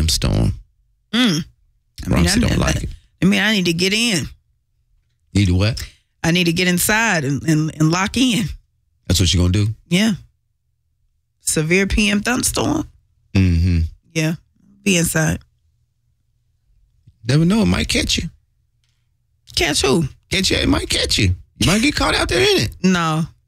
storm. I don't like it. I need to get in. You do what? I need to get inside and lock in. That's what you're going to do? Yeah. Severe PM thunderstorm. Mm-hmm. Yeah. Be inside. Never know. It might catch you. Catch who? It might catch you. You might get caught out there in it. No.